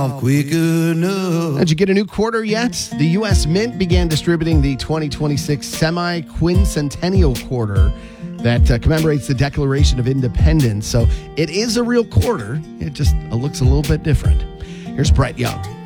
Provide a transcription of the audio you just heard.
out quick enough. Did you get a new quarter yet? The U.S. Mint began distributing the 2026 semi-quincentennial quarter that commemorates the Declaration of Independence. So it is a real quarter. It just looks a little bit different. Here's Brett Young.